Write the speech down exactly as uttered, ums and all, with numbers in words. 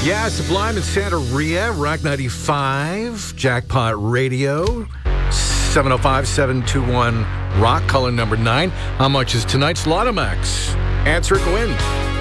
Yeah, Sublime and Santeria, Rock ninety-five, Jackpot Radio, seven oh five, seven two one, Rock, caller number nine. How much is tonight's Lotto Max? Answer it and win.